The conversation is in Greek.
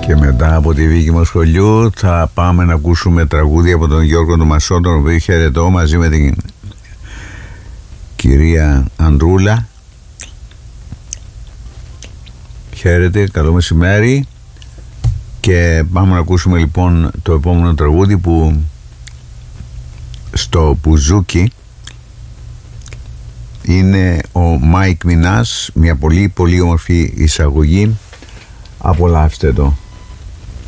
Και μετά από τη δίκη μας σχολείου θα πάμε να ακούσουμε τραγούδια από τον Γιώργο τον Μασό, τον οποίο χαιρετώ μαζί με την κυρία Ανδρούλα. Χαίρετε, καλό μεσημέρι. Και πάμε να ακούσουμε λοιπόν το επόμενο τραγούδι που στο Μπουζούκι είναι ο Μάικ Μινάς, μια πολύ πολύ όμορφη εισαγωγή. Απολαύστε το.